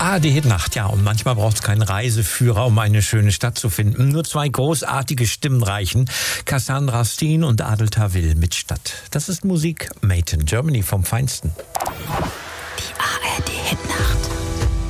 Die Hitnacht, ja. Und manchmal braucht es keinen Reiseführer, um eine schöne Stadt zu finden. Nur zwei großartige Stimmen reichen. Cassandra Steen und Adel Tawil mit Stadt. Das ist Musik made in Germany vom Feinsten. Die ARD Hitnacht.